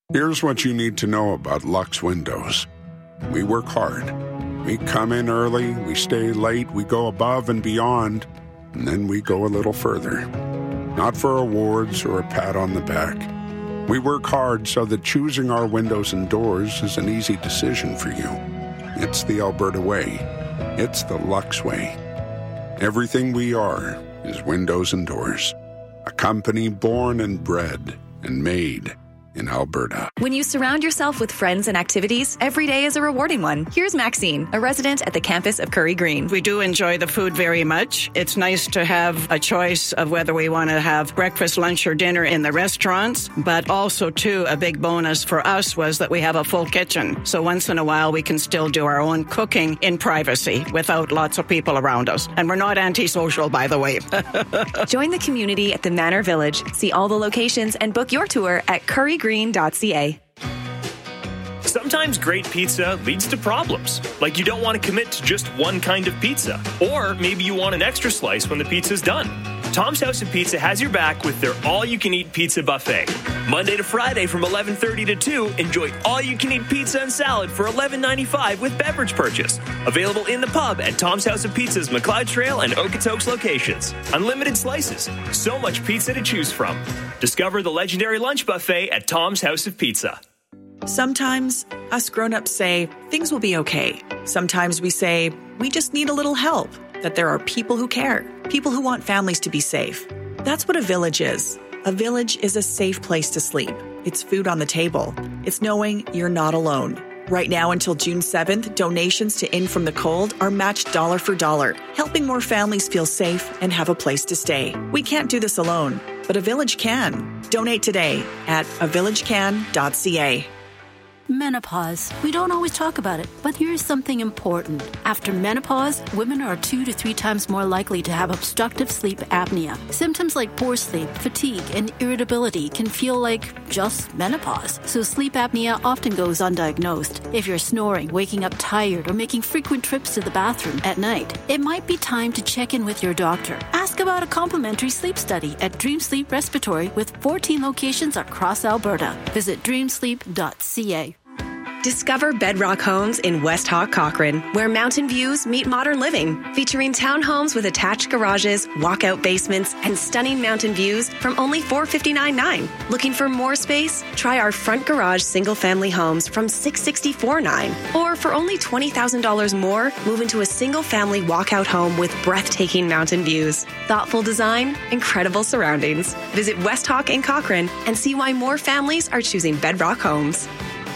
Here's what you need to know about Lux Windows. We work hard. We come in early, we stay late, we go above and beyond, and then we go a little further. Not for awards or a pat on the back. We work hard so that choosing our windows and doors is an easy decision for you. It's the Alberta way. It's the Lux way. Everything we are is windows and doors. A company born and bred and made in Alberta. When you surround yourself with friends and activities, every day is a rewarding one. Here's Maxine, a resident at the campus of Curry Green. We do enjoy the food very much. It's nice to have a choice of whether we want to have breakfast, lunch, or dinner in the restaurants, but also, too, a big bonus for us was that we have a full kitchen. So once in a while, we can still do our own cooking in privacy without lots of people around us. And we're not antisocial, by the way. Join the community at the Manor Village. See all the locations and book your tour at currygreen.ca. Sometimes great pizza leads to problems, like you don't want to commit to just one kind of pizza, or maybe you want an extra slice when the pizza's done. Tom's House of Pizza has your back with their all-you-can-eat pizza buffet. Monday to Friday from 11:30 to 2, enjoy all-you-can-eat pizza and salad for $11.95 with beverage purchase. Available in the pub at Tom's House of Pizza's McLeod Trail and Okotoks locations. Unlimited slices, so much pizza to choose from. Discover the legendary lunch buffet at Tom's House of Pizza. Sometimes us grown-ups say things will be okay. Sometimes we say we just need a little help, that there are people who care, people who want families to be safe. That's what a village is. A village is a safe place to sleep. It's food on the table. It's knowing you're not alone. Right now until June 7th, donations to In From the Cold are matched dollar for dollar, helping more families feel safe and have a place to stay. We can't do this alone, but a village can. Donate today at avillagecan.ca. Menopause. We don't always talk about it, but here's something important. After menopause, women are 2 to 3 times more likely to have obstructive sleep apnea. Symptoms like poor sleep, fatigue, and irritability can feel like just menopause. So sleep apnea often goes undiagnosed. If you're snoring, waking up tired, or making frequent trips to the bathroom at night, it might be time to check in with your doctor. Ask about a complimentary sleep study at Dream Sleep Respiratory with 14 locations across Alberta. Visit dreamsleep.ca. Discover Bedrock Homes in West Hawk, Cochrane, where mountain views meet modern living, featuring townhomes with attached garages, walkout basements, and stunning mountain views from only $459,900. Looking for more space? Try our front garage single-family homes from $664,900. Or for only $20,000 more, move into a single-family walkout home with breathtaking mountain views. Thoughtful design, incredible surroundings. Visit West Hawk in Cochrane and see why more families are choosing Bedrock Homes.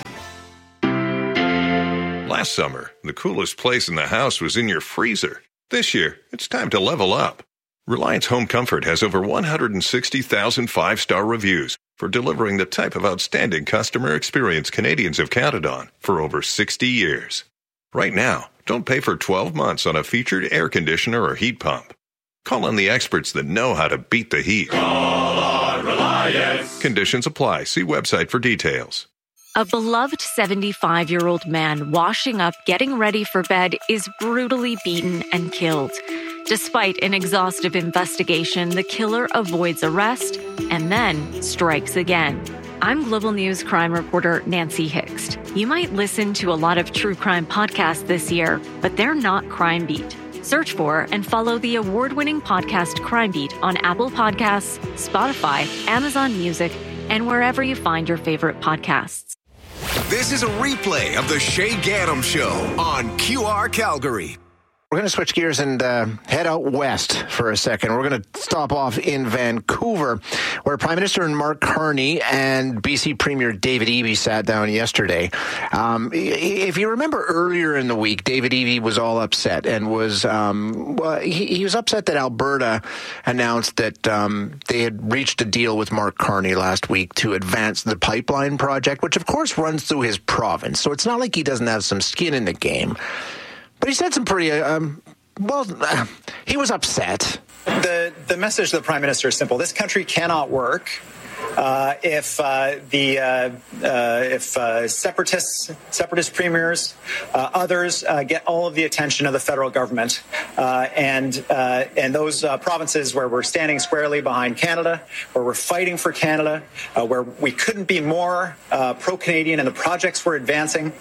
Last summer, the coolest place in the house was in your freezer. This year, it's time to level up. Reliance Home Comfort has over 160,000 five-star reviews for delivering the type of outstanding customer experience Canadians have counted on for over 60 years. Right now, don't pay for 12 months on a featured air conditioner or heat pump. Call on the experts that know how to beat the heat. Call on Reliance. Conditions apply. See website for details. A beloved 75-year-old man washing up, getting ready for bed, is brutally beaten and killed. Despite an exhaustive investigation, the killer avoids arrest and then strikes again. I'm Global News crime reporter Nancy Hixt. You might listen to a lot of true crime podcasts this year, but they're not Crime Beat. Search for and follow the award-winning podcast Crime Beat on Apple Podcasts, Spotify, Amazon Music, and wherever you find your favorite podcasts. This is a replay of the Shay Gaddam Show on QR Calgary. We're going to switch gears and head out west for a second. We're going to stop off in Vancouver, where Prime Minister Mark Carney and BC Premier David Eby sat down yesterday. If you remember earlier in the week, David Eby was all upset and was he was upset that Alberta announced that they had reached a deal with Mark Carney last week to advance the pipeline project, which of course runs through his province. So it's not like he doesn't have some skin in the game. But he said some pretty, he was upset. The message of the Prime Minister is simple. This country cannot work if separatist premiers, others get all of the attention of the federal government, and those provinces where we're standing squarely behind Canada, where we're fighting for Canada, where we couldn't be more pro-Canadian in the projects we're advancing,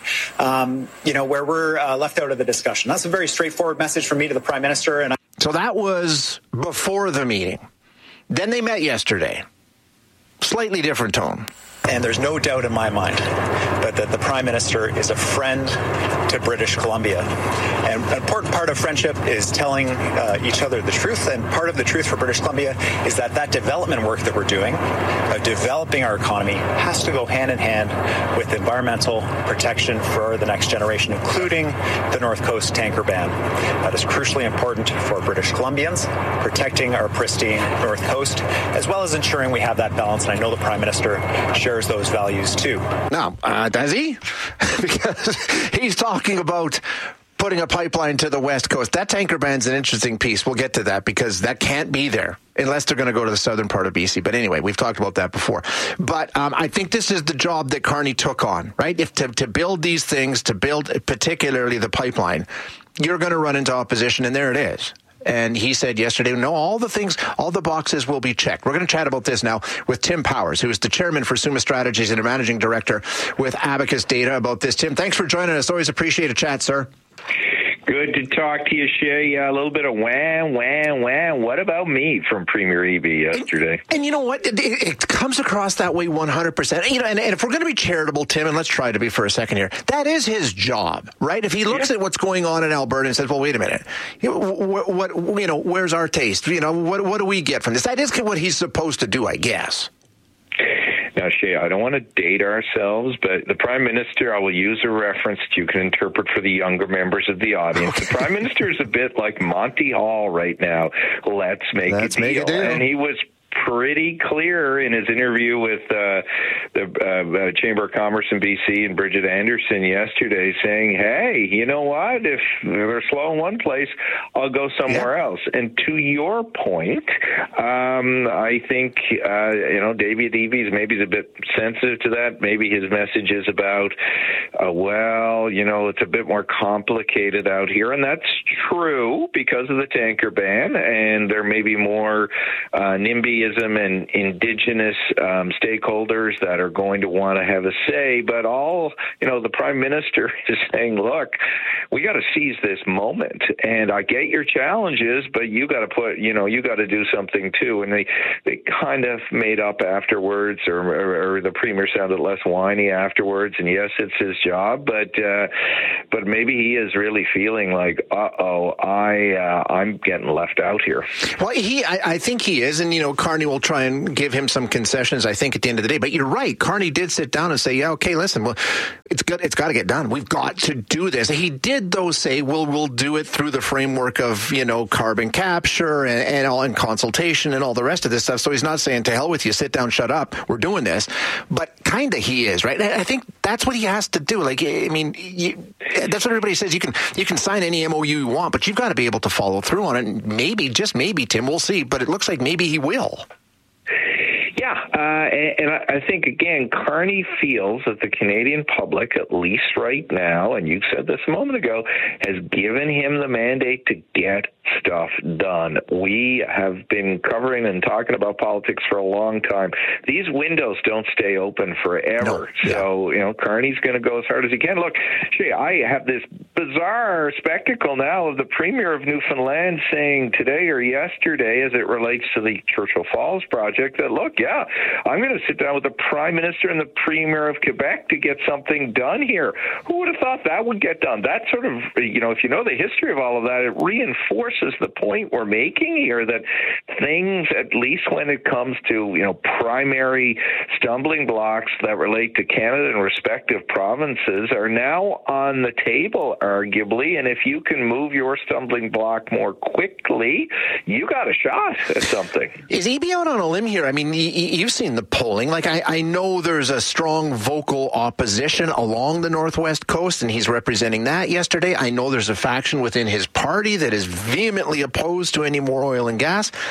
where we're left out of the discussion. That's a very straightforward message from me to the Prime Minister. So that was before the meeting. Then they met yesterday. Slightly different tone. And there's no doubt in my mind but that the Prime Minister is a friend to British Columbia. And an important part of friendship is telling each other the truth. And part of the truth for British Columbia is that development work that we're doing, developing our economy, has to go hand in hand with environmental protection for the next generation, including the North Coast tanker ban. That is crucially important for British Columbians, protecting our pristine North Coast, as well as ensuring we have that balance. And I know the Prime Minister shares those values too. Now, does he? Because he's talking about putting a pipeline to the West Coast. That tanker ban's an interesting piece. We'll get to that because that can't be there unless they're going to go to the southern part of BC. But anyway, we've talked about that before. But I think this is the job that Carney took on, right? If to build these things, to build particularly the pipeline, you're going to run into opposition, and there it is. And he said yesterday, no, all the boxes will be checked. We're going to chat about this now with Tim Powers, who is the chairman for Summa Strategies and a managing director with Abacus Data about this. Tim, thanks for joining us. Always appreciate a chat, sir. Good to talk to you, Shay. A little bit of wham. What about me from Premier Eby yesterday? And you know what? It comes across that way 100%. And if we're going to be charitable, Tim, and let's try to be for a second here, that is his job, right? If he looks at what's going on in Alberta and says, well, wait a minute, where's our taste? What do we get from this? That is what he's supposed to do, I guess. Now, Shay, I don't want to date ourselves, but the Prime Minister, I will use a reference that you can interpret for the younger members of the audience. Okay. The Prime Minister is a bit like Monty Hall right now. Let's make a deal. And he was pretty clear in his interview with the Chamber of Commerce in BC and Bridget Anderson yesterday, saying, hey, you know what? If they're slow in one place, I'll go somewhere else. And to your point, I think, David Eby maybe is a bit sensitive to that. Maybe his message is about, it's a bit more complicated out here. And that's true because of the tanker ban. And there may be more NIMBYism and indigenous stakeholders that are going to want to have a say. But the Prime Minister is saying, look, we got to seize this moment. And I get your challenges, but you got to you got to do something too. And they kind of made up afterwards, or the Premier sounded less whiny afterwards. And yes, it's his job, but maybe he is really feeling like, I'm getting left out here. Well, I think he is. And, Carney will try and give him some concessions, I think, at the end of the day. But you're right. Carney did sit down and say, yeah, okay, listen, well, it's got to get done. We've got to do this. He did, though, say, we'll do it through the framework of, carbon capture and consultation and all the rest of this stuff. So he's not saying, to hell with you, sit down, shut up, we're doing this. But kind of he is, right? I think that's what he has to do. Like, I mean, that's what everybody says. You can sign any MOU you want, but you've got to be able to follow through on it. Maybe, just maybe, Tim, we'll see. But it looks like maybe he will. Yeah, and I think, again, Carney feels that the Canadian public, at least right now, and you said this a moment ago, has given him the mandate to get stuff done. We have been covering and talking about politics for a long time. These windows don't stay open forever. No. So, Carney's going to go as hard as he can. Look, I have this bizarre spectacle now of the Premier of Newfoundland saying today or yesterday, as it relates to the Churchill Falls project, that, look, I'm going to sit down with the Prime Minister and the Premier of Quebec to get something done here. Who would have thought that would get done? That sort of, if you know the history of all of that, it reinforces the point we're making here, that things, at least when it comes to, primary stumbling blocks that relate to Canada and respective provinces, are now on the table, arguably. And if you can move your stumbling block more quickly, you got a shot at something. Is Eby out on a limb here? I mean, you've seen the polling. Like, I know there's a strong vocal opposition along the Northwest Coast, and he's representing that yesterday. I know there's a faction within his party that is vehemently opposed to any more oil and gas.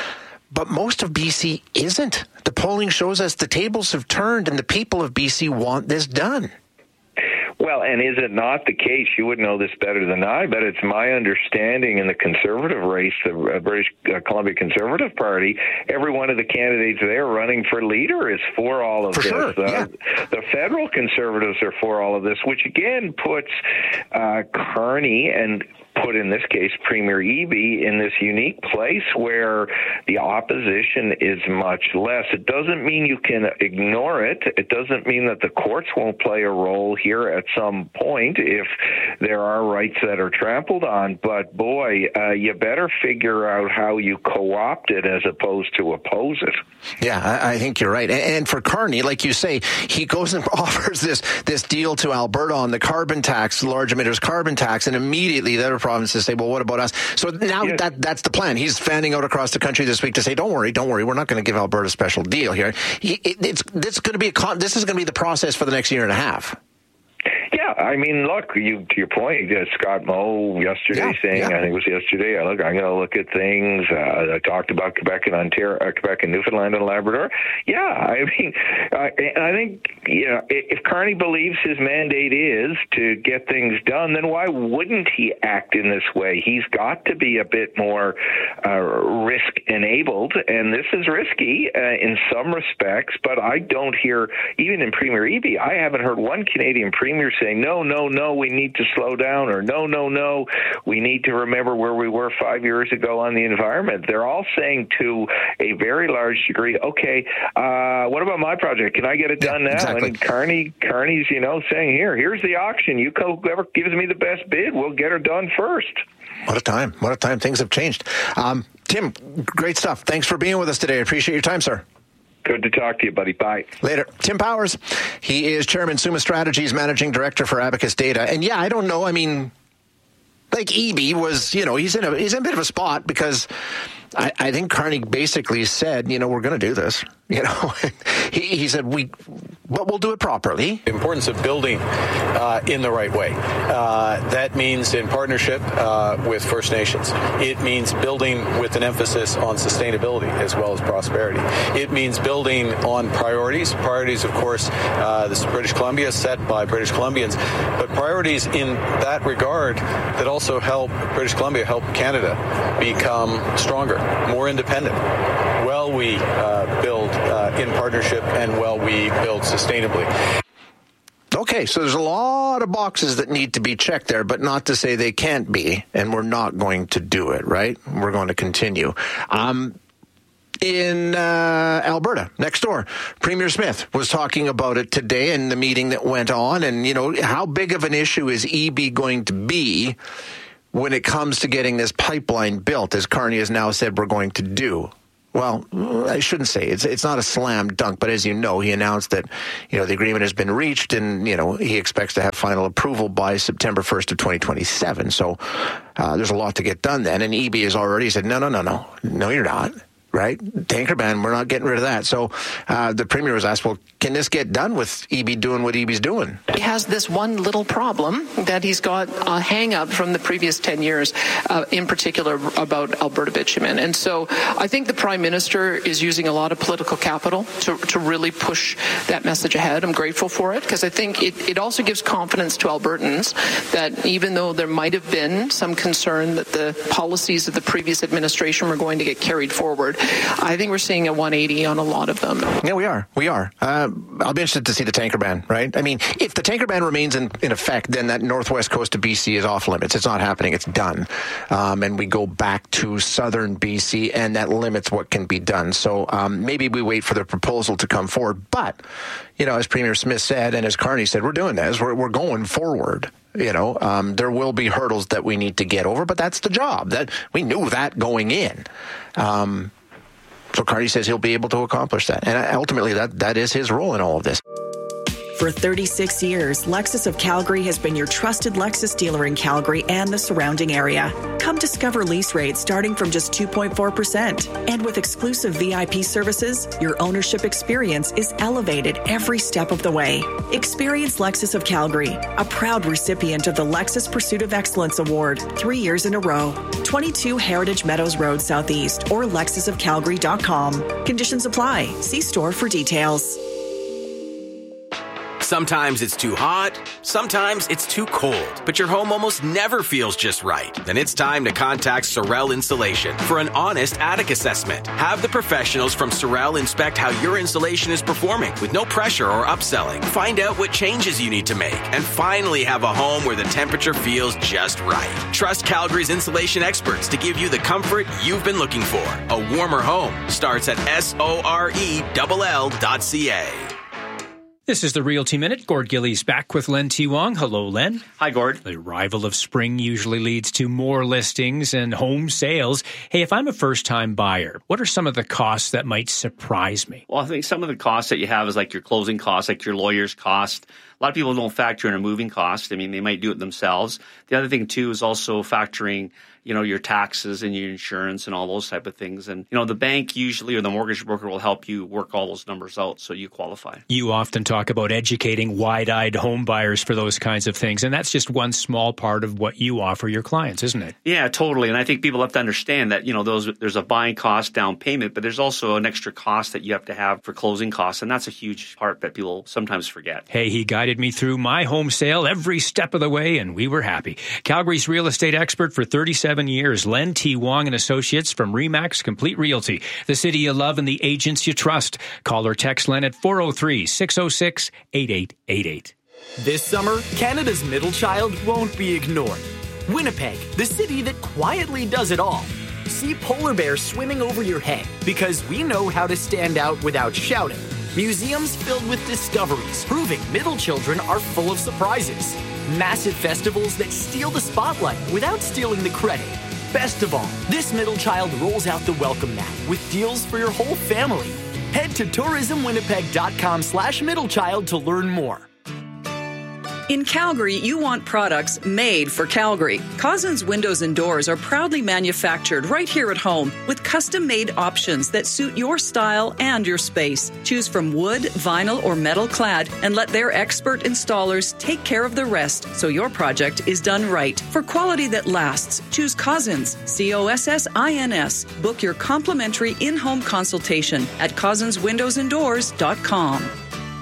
But most of BC isn't. The polling shows us the tables have turned and the people of BC want this done. Well, and is it not the case, you would know this better than I, but it's my understanding in the Conservative race, the British Columbia Conservative Party, every one of the candidates there running for leader is for all of this. Sure, yeah. The federal Conservatives are for all of this, which again puts Carney and put, in this case, Premier Eby in this unique place where the opposition is much less. It doesn't mean you can ignore it. It doesn't mean that the courts won't play a role here at some point if there are rights that are trampled on. But boy, you better figure out how you co-opt it as opposed to oppose it. Yeah, I think you're right. And for Carney, like you say, he goes and offers this deal to Alberta on the carbon tax, large emitters carbon tax, and immediately the other provinces say, well, what about us? So now that's the plan. He's fanning out across the country this week to say, don't worry, we're not going to give Alberta a special deal here. This is going to be the process for the next year and a half. Yeah, I mean, look, to your point, Scott Moe yesterday saying, I think it was yesterday, I'm going to look at things. I talked about Quebec and Ontario, Quebec and Newfoundland and Labrador. Yeah, I mean, I think if Carney believes his mandate is to get things done, then why wouldn't he act in this way? He's got to be a bit more risk-enabled, and this is risky in some respects, but I don't hear, even in Premier Eby, I haven't heard one Canadian Premier saying, no, we need to slow down, or no, we need to remember where we were 5 years ago on the environment. They're all saying to a very large degree, okay, what about my project? Can I get it done now? Exactly. And Carney's, saying, here's the auction. Whoever gives me the best bid, we'll get her done first. What a time. Things have changed. Tim, great stuff. Thanks for being with us today. I appreciate your time, sir. Good to talk to you, buddy. Bye. Later. Tim Powers. He is Chairman, Summa Strategies, Managing Director for Abacus Data. And yeah, I don't know. I mean, like Eby was, he's in a bit of a spot because I think Carney basically said, we're going to do this. He said, but we'll do it properly. The importance of building in the right way. That means in partnership with First Nations. It means building with an emphasis on sustainability as well as prosperity. It means building on priorities. Priorities, of course, this is British Columbia, set by British Columbians, but priorities in that regard that also help British Columbia, help Canada become stronger, more independent. Well, we build in partnership, and we build sustainably. Okay, so there's a lot of boxes that need to be checked there, but not to say they can't be, and we're not going to do it, right? We're going to continue. In Alberta, next door, Premier Smith was talking about it today in the meeting that went on, and, how big of an issue is Eby going to be when it comes to getting this pipeline built, as Carney has now said we're going to do? Well, I shouldn't say it's not a slam dunk, but as you know, he announced that, the agreement has been reached and, he expects to have final approval by September 1st of 2027. So there's a lot to get done then. And Eby has already said, no, you're not. Right? Tanker ban, we're not getting rid of that. So the Premier was asked, well, can this get done with Eby doing what Eby's doing? He has this one little problem that he's got a hang-up from the previous 10 years, in particular about Alberta bitumen. And so I think the Prime Minister is using a lot of political capital to really push that message ahead. I'm grateful for it because I think it also gives confidence to Albertans that even though there might have been some concern that the policies of the previous administration were going to get carried forward, I think we're seeing a 180 on a lot of them. Yeah, we are. I'll be interested to see the tanker ban, right? I mean, if the tanker ban remains in effect, then that northwest coast of BC is off limits. It's not happening. It's done. And we go back to southern BC, and that limits what can be done. So maybe we wait for the proposal to come forward. But, as Premier Smith said, and as Carney said, we're doing this. We're going forward. There will be hurdles that we need to get over, but that's the job. That we knew that going in. So Carney says he'll be able to accomplish that. And ultimately, that is his role in all of this. For 36 years, Lexus of Calgary has been your trusted Lexus dealer in Calgary and the surrounding area. Come discover lease rates starting from just 2.4%. And with exclusive VIP services, your ownership experience is elevated every step of the way. Experience Lexus of Calgary, a proud recipient of the Lexus Pursuit of Excellence Award 3 years in a row. 22 Heritage Meadows Road Southeast or lexusofcalgary.com. Conditions apply. See store for details. Sometimes it's too hot, sometimes it's too cold, but your home almost never feels just right. Then it's time to contact Sorel Insulation for an honest attic assessment. Have the professionals from Sorel inspect how your insulation is performing with no pressure or upselling. Find out what changes you need to make and finally have a home where the temperature feels just right. Trust Calgary's insulation experts to give you the comfort you've been looking for. A warmer home starts at sorell.ca. This is the Realty Minute. Gord Gillies back with Len T. Wong. Hello, Len. Hi, Gord. The arrival of spring usually leads to more listings and home sales. Hey, if I'm a first-time buyer, what are some of the costs that might surprise me? Well, I think some of the costs that you have is like your closing costs, like your lawyer's cost. A lot of people don't factor in a moving cost. I mean, they might do it themselves. The other thing, too, is also factoring, your taxes and your insurance and all those type of things. And, the bank usually or the mortgage broker will help you work all those numbers out so you qualify. You often talk about educating wide-eyed home buyers for those kinds of things. And that's just one small part of what you offer your clients, isn't it? Yeah, totally. And I think people have to understand that, there's a buying cost, down payment, but there's also an extra cost that you have to have for closing costs. And that's a huge part that people sometimes forget. Hey, he guided me through my home sale every step of the way, and we were happy. Calgary's real estate expert for 37 years, Len T. Wong and Associates from RE/MAX Complete Realty. The city you love and the agents you trust. Call or text Len at 403-606-8888. This summer, Canada's middle child won't be ignored. Winnipeg, the city that quietly does it all. See polar bears swimming over your head because we know how to stand out without shouting. Museums filled with discoveries, proving middle children are full of surprises. Massive festivals that steal the spotlight without stealing the credit. Best of all, this middle child rolls out the welcome mat with deals for your whole family. Head to tourismwinnipeg.com/middlechild to learn more. In Calgary, you want products made for Calgary. Cousins Windows and Doors are proudly manufactured right here at home with custom-made options that suit your style and your space. Choose from wood, vinyl, or metal clad and let their expert installers take care of the rest so your project is done right. For quality that lasts, choose Cousins, COSSINS. Book your complimentary in-home consultation at cousinswindowsanddoors.com.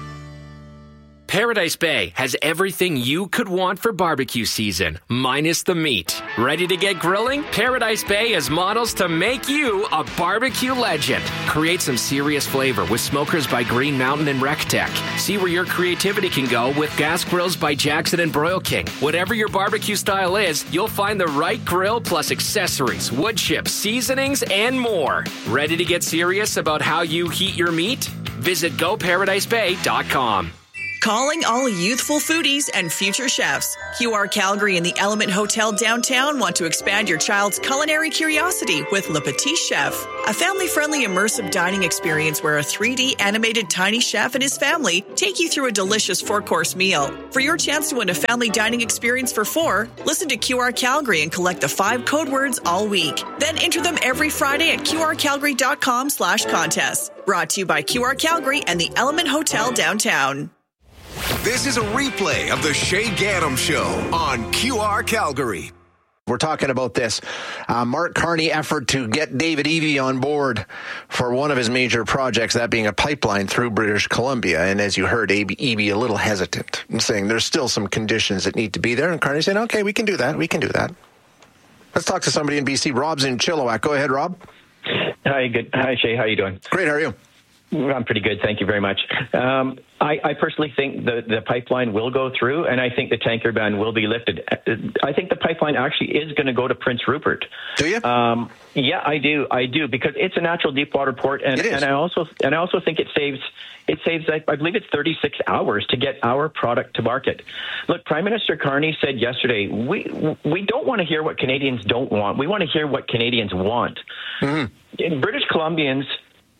Paradise Bay has everything you could want for barbecue season, minus the meat. Ready to get grilling? Paradise Bay has models to make you a barbecue legend. Create some serious flavor with smokers by Green Mountain and RecTech. See where your creativity can go with gas grills by Jackson and Broil King. Whatever your barbecue style is, you'll find the right grill plus accessories, wood chips, seasonings, and more. Ready to get serious about how you heat your meat? Visit GoParadiseBay.com. Calling all youthful foodies and future chefs. QR Calgary and the Element Hotel downtown want to expand your child's culinary curiosity with Le Petit Chef, a family-friendly immersive dining experience where a 3D animated tiny chef and his family take you through a delicious 4-course meal. For your chance to win a family dining experience for 4, listen to QR Calgary and collect the 5 code words all week. Then enter them every Friday at qrcalgary.com/contests. Brought to you by QR Calgary and the Element Hotel downtown. This is a replay of the Shay Gaddam Show on QR Calgary. We're talking about this Mark Carney effort to get David Eby on board for one of his major projects, that being a pipeline through British Columbia. And as you heard, Eby a little hesitant and saying there's still some conditions that need to be there. And Carney saying, okay, we can do that. We can do that. Let's talk to somebody in BC. Rob's in Chilliwack. Go ahead, Rob. Hi, good. Hi, Shay. How are you doing? Great. How are you? I'm pretty good. Thank you very much. I personally think the pipeline will go through, and I think the tanker ban will be lifted. I think the pipeline actually is going to go to Prince Rupert. Do you? Yeah, I do, because it's a natural deep water port, and I also think it saves I believe it's 36 hours to get our product to market. Look, Prime Minister Carney said yesterday, we don't want to hear what Canadians don't want. We want to hear what Canadians want. Mm-hmm. British Columbians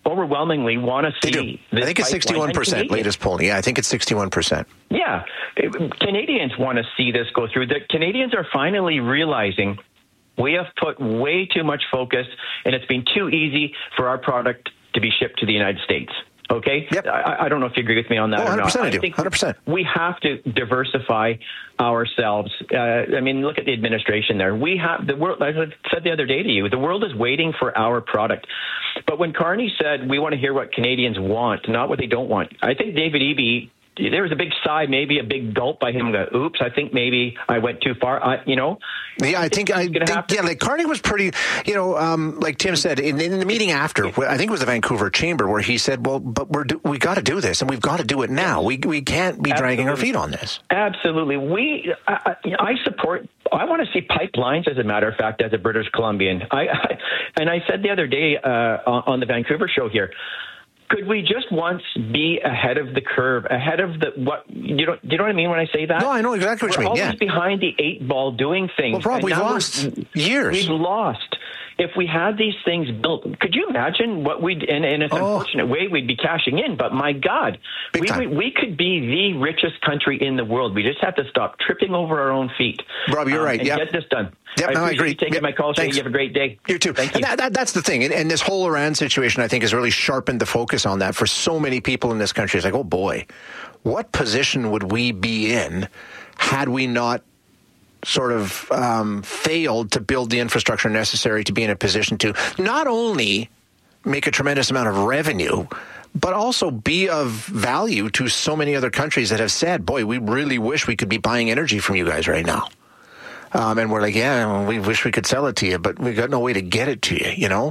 overwhelmingly want to see this. I think it's 61% latest polling. Yeah, I think it's 61%. Yeah. Canadians want to see this go through. The Canadians are finally realizing we have put way too much focus, and it's been too easy for our product to be shipped to the United States. Okay? Yep. I don't know if you agree with me on that or not. 100% I do. 100%. We have to diversify ourselves. I mean, look at the administration there. We have the world, as I said the other day to you, the world is waiting for our product. But when Carney said we want to hear what Canadians want, not what they don't want, I think David Eby, there was a big sigh, maybe a big gulp by him. Oops, I think maybe I went too far. Yeah, I think like Carney was pretty, like Tim said in the meeting after, I think it was the Vancouver Chamber, where he said, well, but we got to do this, and we've got to do it now. We can't be dragging our feet on this. Absolutely. I support, I want to see pipelines, as a matter of fact, as a British Columbian. And I said the other day on the Vancouver show here, could we just once be ahead of the curve, ahead of do you know what I mean when I say that? No, I know exactly what you mean. We're always behind the 8 ball doing things. Well, Rob, we've lost years. We've lost. If we had these things built, could you imagine what we'd, in an unfortunate way, we'd be cashing in, but my God, we could be the richest country in the world. We just have to stop tripping over our own feet. Rob, you're right. And get this done. Yep, I agree. You taking my call, Shane. You have a great day. You too. Thank you. And that's the thing. And this whole Iran situation, I think, has really sharpened the focus on that for so many people in this country. It's like, oh boy, what position would we be in had we not sort of failed to build the infrastructure necessary to be in a position to not only make a tremendous amount of revenue, but also be of value to so many other countries that have said, boy, we really wish we could be buying energy from you guys right now. And we're like, yeah, we wish we could sell it to you, but we got no way to get it to you,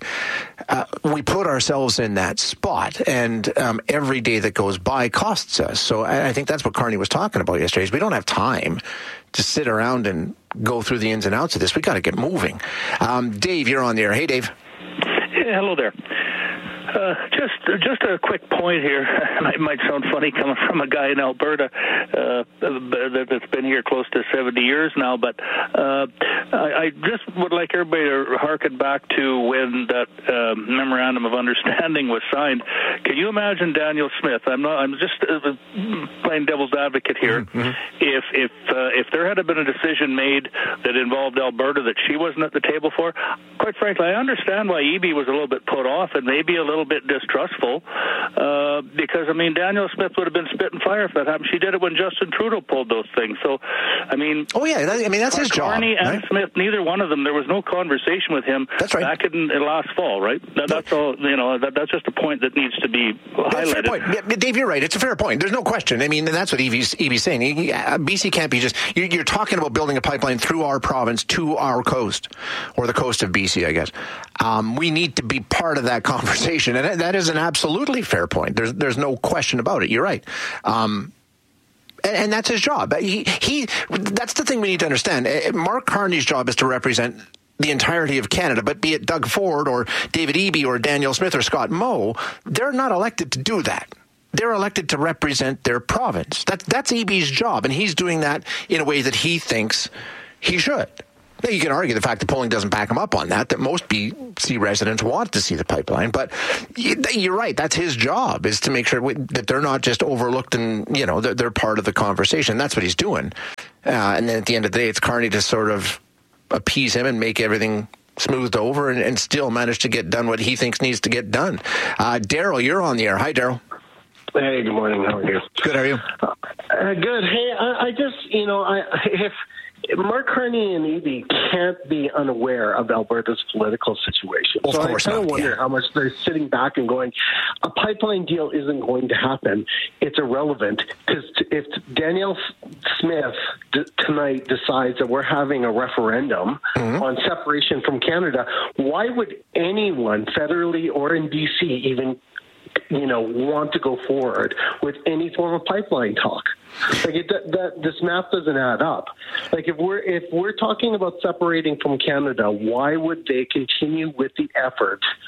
we put ourselves in that spot, and every day that goes by costs us. So I think that's what Carney was talking about yesterday, is we don't have time to sit around and go through the ins and outs of this. We got to get moving. Dave, you're on the air. Hey, Dave. Yeah, hello there. Just a quick point here. It might sound funny coming from a guy in Alberta that's been here close to 70 years now, but I just would like everybody to harken back to when that memorandum of understanding was signed. Can you imagine Danielle Smith? I'm just playing devil's advocate here. Mm-hmm. If there had been a decision made that involved Alberta that she wasn't at the table for, quite frankly, I understand why Eby was a little bit put off and maybe a little bit distrustful, because Danielle Smith would have been spitting fire if that happened. She did it when Justin Trudeau pulled those things. So, that's his job. Carney and Smith, neither one of them. There was no conversation with him. That's right. Back in last fall, right? That's all. That's just a point that needs to be highlighted. Fair point. Yeah, Dave, you're right. It's a fair point. There's no question. And that's what Eby's saying. BC can't be just. You're talking about building a pipeline through our province to our coast, or the coast of BC, I guess. We need to be part of that conversation, and that is an absolutely fair point. There's no question about it. You're right. And that's his job. That's the thing we need to understand. Mark Carney's job is to represent the entirety of Canada, but be it Doug Ford or David Eby or Danielle Smith or Scott Moe, they're not elected to do that. They're elected to represent their province. That's Eby's job, and he's doing that in a way that he thinks he should. Now, you can argue the fact the polling doesn't back him up on that most BC residents want to see the pipeline. But you're right. That's his job, is to make sure that they're not just overlooked and, they're part of the conversation. That's what he's doing. And then at the end of the day, it's Carney to sort of appease him and make everything smoothed over and still manage to get done what he thinks needs to get done. Daryl, you're on the air. Hi, Daryl. Hey, good morning. How are you? Good. How are you? Good. Hey, I just, if Mark Carney and Eby can't be unaware of Alberta's political situation. Well, so of course I kind of not, wonder how much they're sitting back and going, a pipeline deal isn't going to happen. It's irrelevant. Because if Danielle Smith tonight decides that we're having a referendum on separation from Canada, why would anyone, federally or in BC, even want to go forward with any form of pipeline talk? This math doesn't add up. If we're talking about separating from Canada, why would they continue with the effort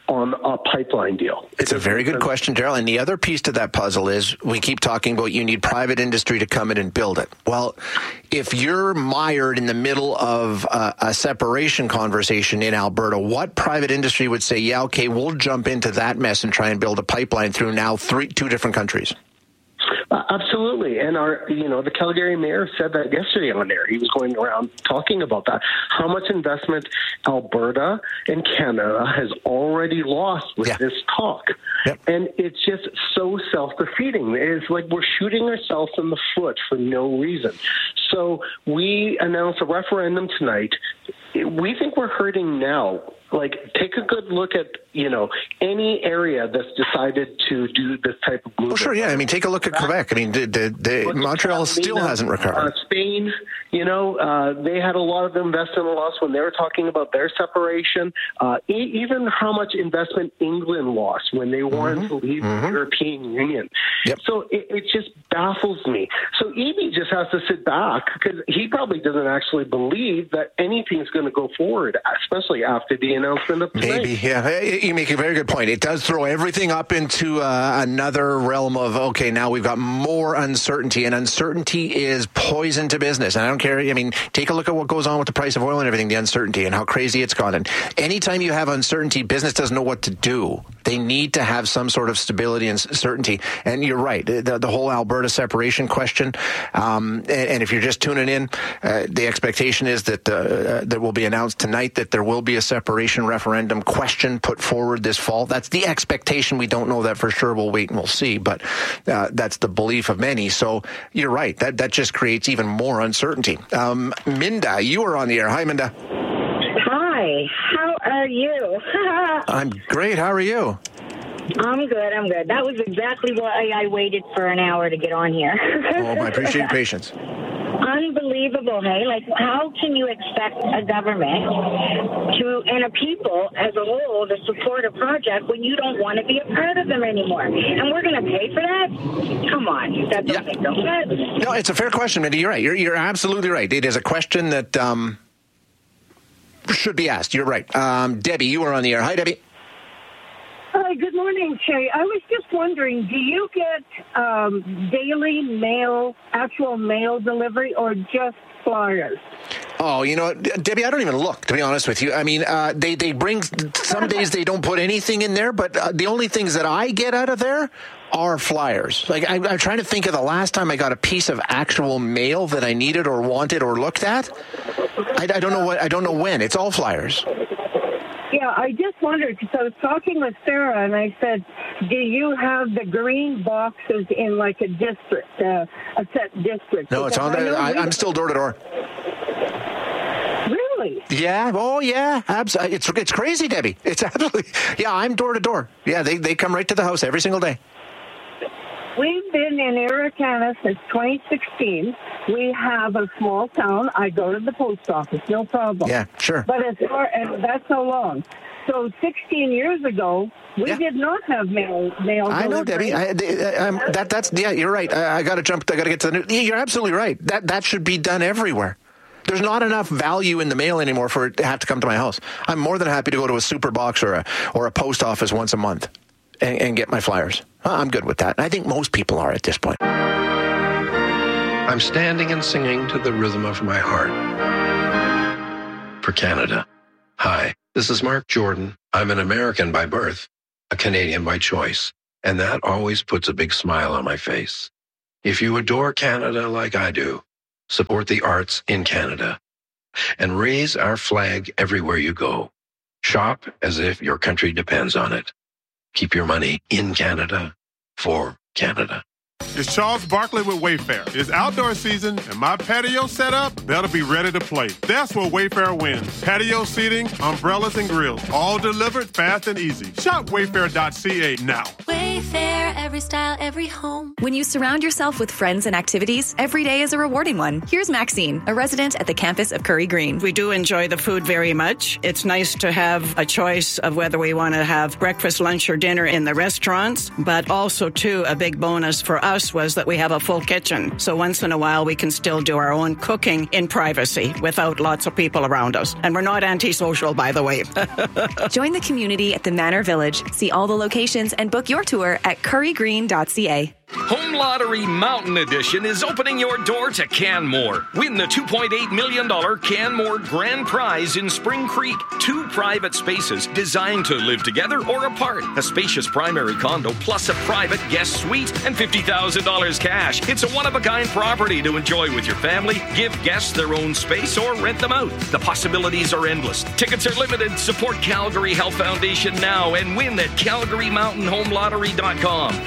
on a pipeline deal. It's a very good question, Daryl. And the other piece to that puzzle is we keep talking about you need private industry to come in and build it. Well, if you're mired in the middle of a separation conversation in Alberta, what private industry would say, yeah, okay, we'll jump into that mess and try and build a pipeline through now two different countries? Absolutely. And the Calgary mayor said that yesterday on air. He was going around talking about that. How much investment Alberta and Canada has already lost with this talk. Yep. And it's just so self-defeating. It's like we're shooting ourselves in the foot for no reason. So we announced a referendum tonight. We think we're hurting now. Like, take a good look at, any area that's decided to do this type of movement. Well, sure, yeah. I mean, take a look at Quebec. I mean, Montreal still hasn't recovered. Spain, they had a lot of investment loss when they were talking about their separation. Even how much investment England lost when they wanted to leave the European Union. Yep. So it just baffles me. So Eby just has to sit back because he probably doesn't actually believe that anything's going to go forward, especially after the announcement of tonight. Maybe, yeah. You make a very good point. It does throw everything up into another realm of, okay, now we've got more uncertainty, and uncertainty is poison to business. And I don't care. I mean, take a look at what goes on with the price of oil and everything, the uncertainty and how crazy it's gone. And anytime you have uncertainty, business doesn't know what to do. They need to have some sort of stability and certainty. And you're right. The whole Alberta separation question, and if you're just tuning in, the expectation is that that will be announced tonight that there will be a separation referendum question put forward this fall. That's the expectation. We don't know that for sure. We'll wait and we'll see. But that's the belief of many. So you're right. That just creates even more uncertainty. Minda, you are on the air. Hi, Minda. Hi. How are you? I'm great. How are you? I'm good. That was exactly why I waited for an hour to get on here. I appreciate your patience. Unbelievable, hey? Like, how can you expect a government and a people as a whole to support a project when you don't want to be a part of them anymore? And we're going to pay for that? Come on. That doesn't make no sense. No, it's a fair question, Mindy. You're right. You're absolutely right. It is a question that should be asked. You're right. Debbie, you are on the air. Hi, Debbie. Hi, good morning, Shay. I was just wondering, do you get daily mail, actual mail delivery, or just flyers? Oh, you know what, Debbie, I don't even look, to be honest with you. I mean, they bring, some days they don't put anything in there, but the only things that I get out of there are flyers. Like, I'm trying to think of the last time I got a piece of actual mail that I needed or wanted or looked at. I don't know when. It's all flyers. Yeah, I just wondered, because I was talking with Sarah, and I said, do you have the green boxes in, like, a district, a set district? No, it's on there. I'm still door-to-door. Really? Yeah. Oh, yeah. Absolutely. It's crazy, Debbie. It's absolutely... Yeah, I'm door-to-door. Yeah, they come right to the house every single day. We've been in Arikana since 2016. We have a small town. I go to the post office, no problem. Yeah, sure. But and that's so long. So 16 years ago, we did not have mail. I know, Debbie. You're right. I got to jump. I got to get to the new. You're absolutely right. That should be done everywhere. There's not enough value in the mail anymore for it to have to come to my house. I'm more than happy to go to a super box or a post office once a month and get my flyers. I'm good with that. I think most people are at this point. I'm standing and singing to the rhythm of my heart. For Canada. Hi, this is Mark Jordan. I'm an American by birth, a Canadian by choice, and that always puts a big smile on my face. If you adore Canada like I do, support the arts in Canada and raise our flag everywhere you go. Shop as if your country depends on it. Keep your money in Canada for Canada. It's Charles Barkley with Wayfair. It's outdoor season, and my patio setup better be ready to play. That's where Wayfair wins. Patio seating, umbrellas, and grills, all delivered fast and easy. Shop Wayfair.ca now. Wayfair, every style, every home. When you surround yourself with friends and activities, every day is a rewarding one. Here's Maxine, a resident at the campus of Curry Green. We do enjoy the food very much. It's nice to have a choice of whether we want to have breakfast, lunch, or dinner in the restaurants, but also, too, a big bonus for us advice was that we have a full kitchen. So once in a while, we can still do our own cooking in privacy without lots of people around us. And we're not antisocial, by the way. Join the community at the Manor Village. See all the locations and book your tour at currygreen.ca. Home Lottery Mountain Edition is opening your door to Canmore. Win the $2.8 million Canmore Grand Prize in Spring Creek. 2 private spaces designed to live together or apart. A spacious primary condo plus a private guest suite and $50,000 cash. It's a one-of-a-kind property to enjoy with your family. Give guests their own space or rent them out. The possibilities are endless. Tickets are limited. Support Calgary Health Foundation now and win at CalgaryMountainHomeLottery.com.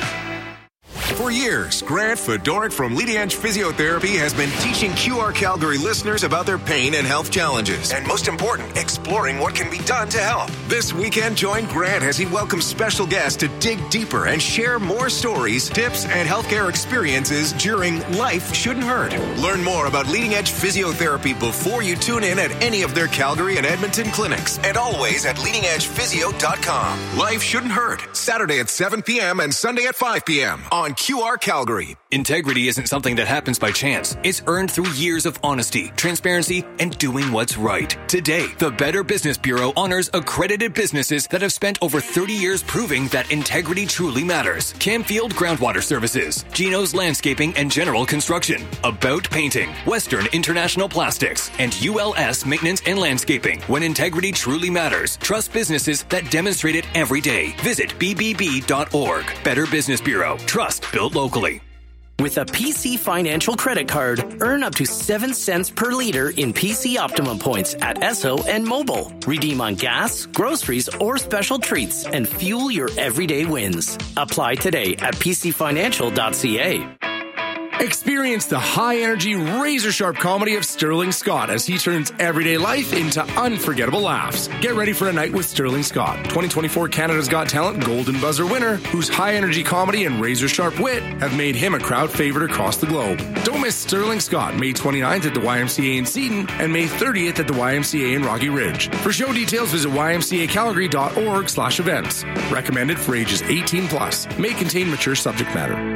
For years, Grant Fedoruk from Leading Edge Physiotherapy has been teaching QR Calgary listeners about their pain and health challenges. And most important, exploring what can be done to help. This weekend, join Grant as he welcomes special guests to dig deeper and share more stories, tips, and healthcare experiences during Life Shouldn't Hurt. Learn more about Leading Edge Physiotherapy before you tune in at any of their Calgary and Edmonton clinics. And always at leadingedgephysio.com. Life Shouldn't Hurt. Saturday at 7 p.m. and Sunday at 5 p.m. on QR Calgary. Integrity isn't something that happens by chance. It's earned through years of honesty, transparency, and doing what's right. Today, the Better Business Bureau honors accredited businesses that have spent over 30 years proving that integrity truly matters. Camfield Groundwater Services, Gino's Landscaping and General Construction, About Painting, Western International Plastics, and ULS Maintenance and Landscaping. When integrity truly matters, trust businesses that demonstrate it every day. Visit bbb.org. Better Business Bureau. Trust built locally. With a PC Financial credit card, earn up to 7 cents per liter in PC Optimum points at Esso and Mobile. Redeem on gas, groceries, or special treats and fuel your everyday wins. Apply today at pcfinancial.ca. Experience the high-energy, razor-sharp comedy of Sterling Scott as he turns everyday life into unforgettable laughs. Get ready for a night with Sterling Scott, 2024 Canada's Got Talent Golden Buzzer winner, whose high-energy comedy and razor-sharp wit have made him a crowd favorite across the globe. Don't miss Sterling Scott, May 29th at the YMCA in Seton and May 30th at the YMCA in Rocky Ridge. For show details, visit ymcacalgary.org/events. Recommended for ages 18+. May contain mature subject matter.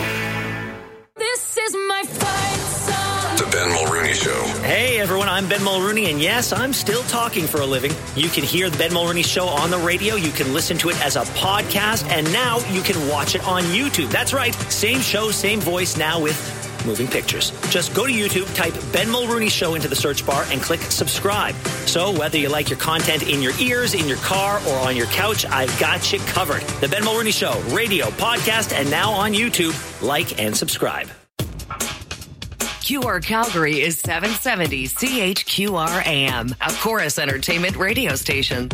This is my fight song. The Ben Mulrooney Show. Hey everyone, I'm Ben Mulrooney, and yes, I'm still talking for a living. You can hear the Ben Mulrooney Show on the radio, you can listen to it as a podcast, and now you can watch it on YouTube. That's right, same show, same voice, now with moving pictures. Just go to YouTube, type Ben Mulrooney Show into the search bar, and click subscribe. So whether you like your content in your ears, in your car, or on your couch, I've got you covered. The Ben Mulrooney Show, radio, podcast, and now on YouTube. Like and subscribe. QR Calgary is 770 CHQR AM, a Chorus Entertainment radio station.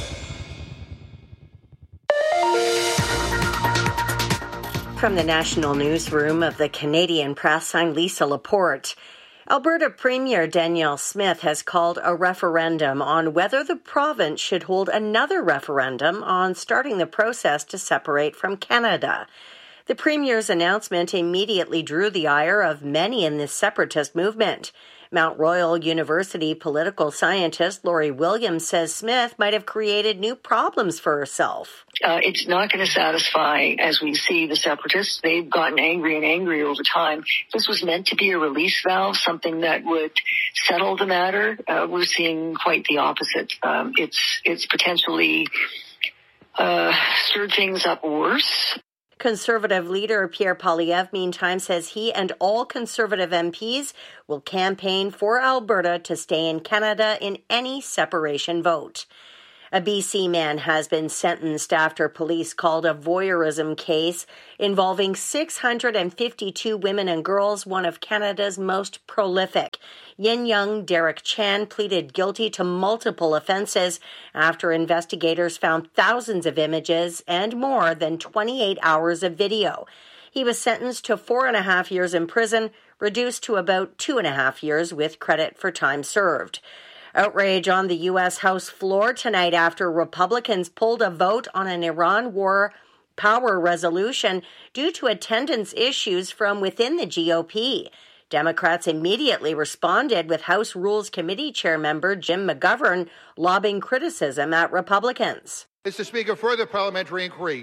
From the National Newsroom of the Canadian Press, I'm Lisa Laporte. Alberta Premier Danielle Smith has called a referendum on whether the province should hold another referendum on starting the process to separate from Canada. The Premier's announcement immediately drew the ire of many in the separatist movement. Mount Royal University political scientist Laurie Williams says Smith might have created new problems for herself. It's not going to satisfy, as we see, the separatists. They've gotten angry and angry over time. This was meant to be a release valve, something that would settle the matter. We're seeing quite the opposite. It's potentially stirred things up worse. Conservative leader Pierre Poilievre, meantime, says he and all Conservative MPs will campaign for Alberta to stay in Canada in any separation vote. A BC man has been sentenced after police called a voyeurism case involving 652 women and girls, one of Canada's most prolific. Yin Young Derek Chan pleaded guilty to multiple offenses after investigators found thousands of images and more than 28 hours of video. He was sentenced to 4.5 years in prison, reduced to about 2.5 years with credit for time served. Outrage on the U.S. House floor tonight after Republicans pulled a vote on an Iran war power resolution due to attendance issues from within the GOP. Democrats immediately responded with House Rules Committee Chair member Jim McGovern lobbing criticism at Republicans. Mr. Speaker, further parliamentary inquiry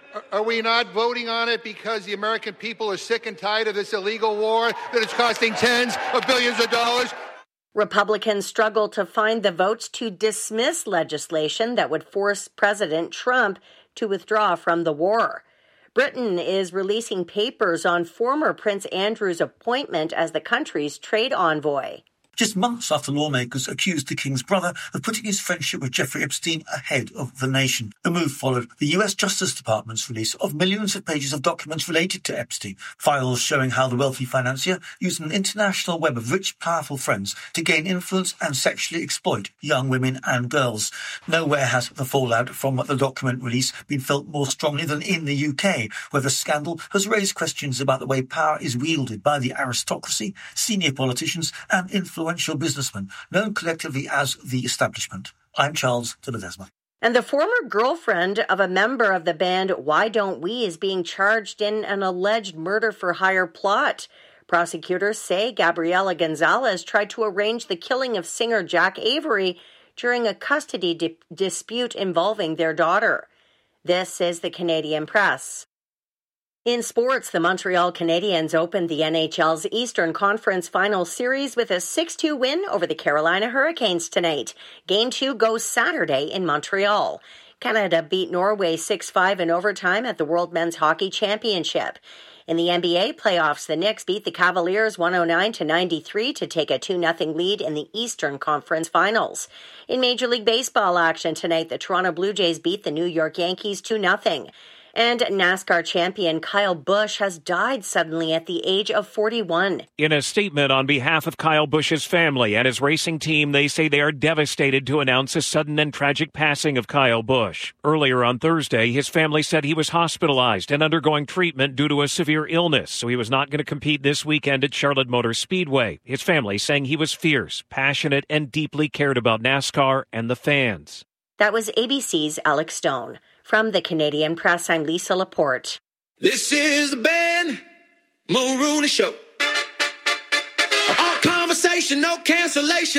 Are we not voting on it because the American people are sick and tired of this illegal war that is costing tens of billions of dollars? Republicans struggle to find the votes to dismiss legislation that would force President Trump to withdraw from the war. Britain is releasing papers on former Prince Andrew's appointment as the country's trade envoy. Just months after lawmakers accused the King's brother of putting his friendship with Jeffrey Epstein ahead of the nation. The move followed the US Justice Department's release of millions of pages of documents related to Epstein, files showing how the wealthy financier used an international web of rich, powerful friends to gain influence and sexually exploit young women and girls. Nowhere has the fallout from the document release been felt more strongly than in the UK, where the scandal has raised questions about the way power is wielded by the aristocracy, senior politicians and influential businessmen, known collectively as the establishment. I'm Charles de Ledesma. And the former girlfriend of a member of the band Why Don't We is being charged in an alleged murder-for-hire plot. Prosecutors say Gabriela Gonzalez tried to arrange the killing of singer Jack Avery during a custody dispute involving their daughter. This is the Canadian Press. In sports, the Montreal Canadiens opened the NHL's Eastern Conference Final Series with a 6-2 win over the Carolina Hurricanes tonight. Game 2 goes Saturday in Montreal. Canada beat Norway 6-5 in overtime at the World Men's Hockey Championship. In the NBA playoffs, the Knicks beat the Cavaliers 109-93 to take a 2-0 lead in the Eastern Conference Finals. In Major League Baseball action tonight, the Toronto Blue Jays beat the New York Yankees 2-0. And NASCAR champion Kyle Busch has died suddenly at the age of 41. In a statement on behalf of Kyle Busch's family and his racing team, they say they are devastated to announce a sudden and tragic passing of Kyle Busch. Earlier on Thursday, his family said he was hospitalized and undergoing treatment due to a severe illness, so he was not going to compete this weekend at Charlotte Motor Speedway. His family saying he was fierce, passionate, and deeply cared about NASCAR and the fans. That was ABC's Alex Stone. From the Canadian Press, I'm Lisa Laporte. This is the Ben Mulrooney Show. All conversation, no cancellation.